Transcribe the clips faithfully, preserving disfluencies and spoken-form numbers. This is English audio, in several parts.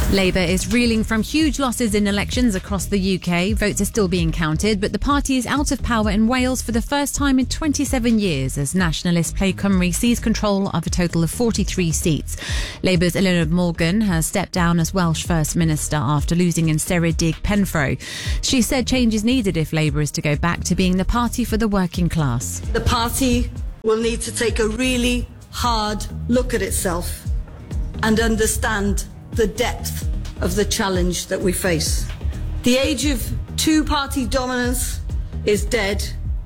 Labour is reeling from huge losses in elections across the U K. Votes are still being counted, but the party is out of power in Wales for the first time in twenty-seven years as nationalist Plaid Cymru seized control of a total of forty-three seats. Labour's Eluned Morgan has stepped down as Welsh First Minister after losing in Ceredig Penfro. She said change is needed if Labour is to go back to being the party for the working class. The party will need to take a really hard look at itself and understand the depth of the challenge that we face. The age of two-party dominance is dead.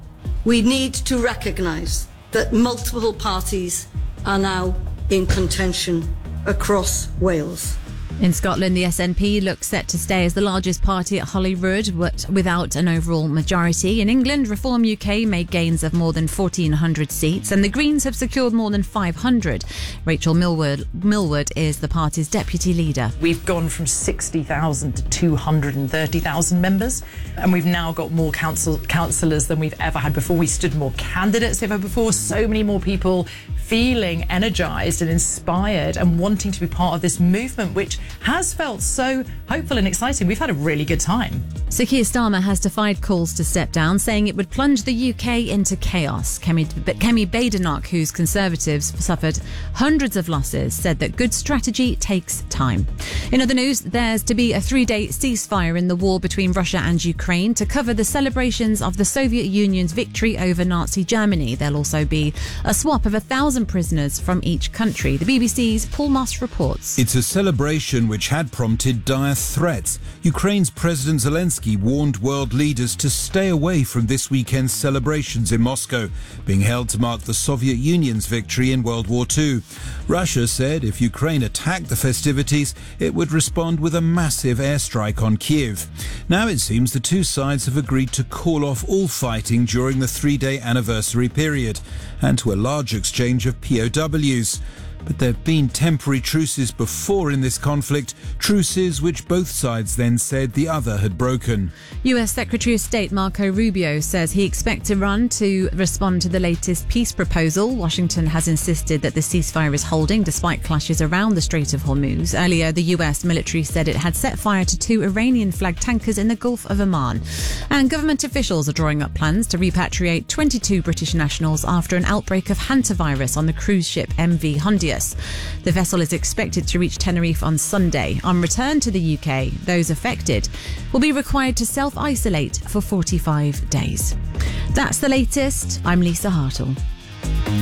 We need to recognise that multiple parties are now in contention across Wales. In Scotland, the S N P looks set to stay as the largest party at Holyrood, but without an overall majority. In England, Reform U K made gains of more than fourteen hundred seats, and the Greens have secured more than five hundred. Rachel Millward, Millward is the party's deputy leader. We've gone from sixty thousand to two hundred thirty thousand members, and we've now got more council councillors than we've ever had before. We stood more candidates than ever before. So many more people feeling energised and inspired and wanting to be part of this movement, which has felt so hopeful and exciting. We've had a really good time. Sir Keir Starmer has defied calls to step down, saying it would plunge the U K into chaos. Kemi, Kemi Badenoch, whose Conservatives suffered hundreds of losses, said that good strategy takes time. In other news, there's to be a three-day ceasefire in the war between Russia and Ukraine to cover the celebrations of the Soviet Union's victory over Nazi Germany. There'll also be a swap of a thousand prisoners from each country. The B B C's Paul Moss reports. It's a celebration which had prompted dire threats. Ukraine's President Zelensky warned world leaders to stay away from this weekend's celebrations in Moscow, being held to mark the Soviet Union's victory in World War Two. Russia said if Ukraine attacked the festivities, it would respond with a massive airstrike on Kyiv. Now it seems the two sides have agreed to call off all fighting during the three-day anniversary period and to a large exchange of P O Ws. But there have been temporary truces before in this conflict, truces which both sides then said the other had broken. U S Secretary of State Marco Rubio says he expects Iran to respond to the latest peace proposal. Washington has insisted that the ceasefire is holding despite clashes around the Strait of Hormuz. Earlier, the U S military said it had set fire to two Iranian-flagged tankers in the Gulf of Oman. And government officials are drawing up plans to repatriate twenty-two British nationals after an outbreak of hantavirus on the cruise ship M V Hondius. The vessel is expected to reach Tenerife on Sunday. On return to the U K, those affected will be required to self-isolate for forty-five days. That's the latest. I'm Lisa Hartle.